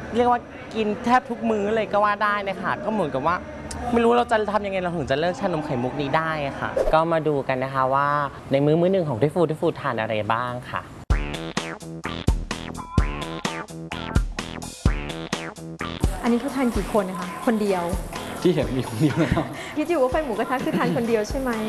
เรียกว่ากินแทบทุกมื้อเลยก็ว่าได้นะคะก็เหมือนกับว่าไม่รู้เราจะทำยังไงเราถึงจะเลิกชานมไข่มุกนี้ได้ค่ะก็มาดูกันนะคะว่าในมื้อหนึ่งของด้วยฟูทานอะไรบ้างค่ะอันนี้เขาทานกี่คนนะคะคนเดียวที่เห็นมีคนเดียวนะครับคิดอยู่ว่าไฟหมูกระทะคือทานคนเดียวใช่ไหม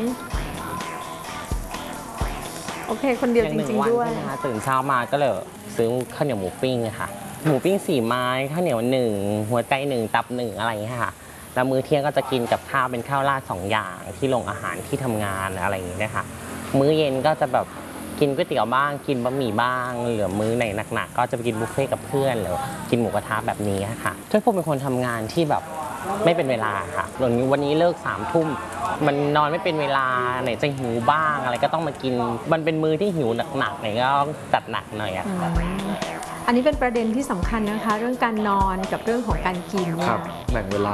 โอเคคนเดียวจริงๆด้วยนะคะตื่นเช้ามาก็เลยซื้อข้าวเหนียวหมูปิ้งค่ะหมูปิ้ง4 ไม้ข้าวเหนียว1หัวใจ1ตับ1อะไรอย่างเงี้ยค่ะแล้วมื้อเที่ยงก็จะกินกับข้าวเป็นข้าวราด2 อย่างที่โรงอาหารที่ทำงานอะไรอย่างเงี้ยนะคะมื้อเย็นก็จะแบบกินก๋วยเตี๋ยวบ้างกินบะหมี่บ้างเหลือมื้อไหนหนักๆก็จะไปกินบุฟเฟ่กับเพื่อนหรือกินหมูกระทะแบบนี้ค่ะถ้าพวกเป็นคนทำงานที่แบบไม่เป็นเวลาค่ะวันนี้เลิก3 ทุ่มมันนอนไม่เป็นเวลาไหนจะหิวบ้างอะไรก็ต้องมากินมันเป็นมื้อที่หิวหนักๆไหนก็ต้องจัดหนักหน่อยอะค่ะอันนี้เป็นประเด็นที่สำคัญนะคะเรื่องการนอนกับเรื่องของการกินเนี่ยแบ่งเวลา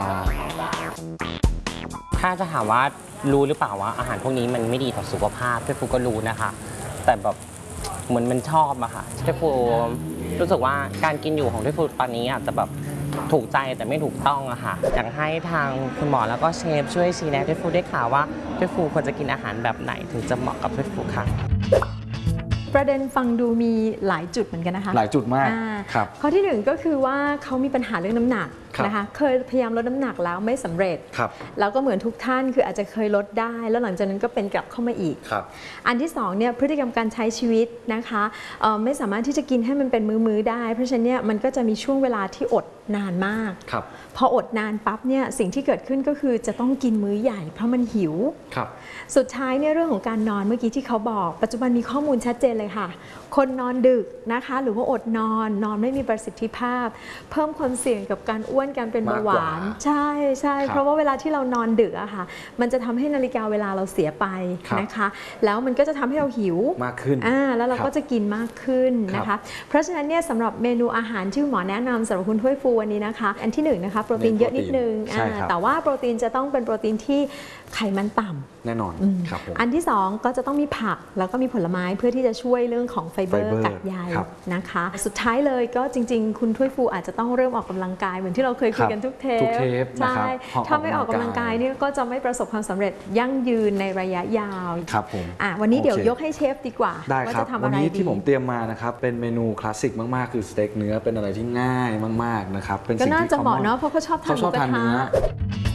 ถ้าจะถามว่ารู้หรือเปล่าว่าอาหารพวกนี้มันไม่ดีต่อสุขภาพพี่ฟูก็รู้นะคะแต่แบบเหมือนมันชอบอะค่ะพี่ฟูรู้สึกว่าการกินอยู่ของพี่ฟูตอนนี้อาจจะแบบถูกใจแต่ไม่ถูกต้องอะค่ะอยากให้ทางคุณหมอแล้วก็เชฟช่วยชี้แนะพี่ฟูด้วยค่ะว่าพี่ฟูควรจะกินอาหารแบบไหนถึงจะเหมาะกับพี่ฟูค่ะประเด็นฟังดูมีหลายจุดเหมือนกันนะคะหลายจุดมากครับข้อที่1ก็คือว่าเขามีปัญหาเรื่องน้ำหนักนะคะเคยพยายามลดน้ำหนักแล้วไม่สำเร็จแล้วก็เหมือนทุกท่านคืออาจจะเคยลดได้แล้วหลังจากนั้นก็เป็นกลับเข้ามาอีกอันที่2เนี่ยพฤติกรรมการใช้ชีวิตนะคะไม่สามารถที่จะกินให้มันเป็นมื้อได้เพราะฉะนั้นเนี่ยมันก็จะมีช่วงเวลาที่อดนานมากพออดนานปั๊บเนี่ยสิ่งที่เกิดขึ้นก็คือจะต้องกินมื้อใหญ่เพราะมันหิวสุดท้ายเนี่ยเรื่องของการนอนเมื่อกี้ที่เขาบอกปัจจุบันมีข้อมูลชัดเจนเลยค่ะคนนอนดึกนะคะหรือว่าอดนอนไม่มีประสิทธิภาพเพิ่มความเสี่ยงกับการอ้วนการเป็นเบาหวานใช่เพราะว่าเวลาที่เรานอนดึกอะค่ะมันจะทำให้นาฬิกาเวลาเราเสียไปนะคะแล้วมันก็จะทำให้เราหิวมากขึ้นแล้วเราก็จะกินมากขึ้นนะคะเพราะฉะนั้นเนี่ยสำหรับเมนูอาหารที่หมอแนะนำสำหรับคุณถ้วยฟูวันนี้นะคะอันที่1นะคะโปรตีนเยอะนิดนึงแต่ว่าโปรตีนจะต้องเป็นโปรตีนที่ไขมันต่ำแน่นอนอันที่2ก็จะต้องมีผักแล้วก็มีผลไม้เพื่อที่จะช่วยเรื่องของไฟเบอร์กัดใยนะคะสุดท้ายเลยก็จริงๆคุณถ้วยฟูอาจจะต้องเริ่มออกกำลังกายเหมือนที่เราเคยคุยกันทุกเทปใช่ถ้าไม่ออกกำลังกายนี่ก็จะไม่ประสบความสำเร็จยั่งยืนในระยะยาวครับผมวันนี้เดี๋ยวยกให้เชฟดีกว่าว่าจะทำอะไรดีวันนี้ที่ผมเตรียมมานะครับเป็นเมนูคลาสสิกมากๆคือสเต็กเนื้อเป็นอะไรที่ง่ายมากๆนะครับก็น่าจะเหมาะเนาะเพราะเขาชอบทานเนื้อ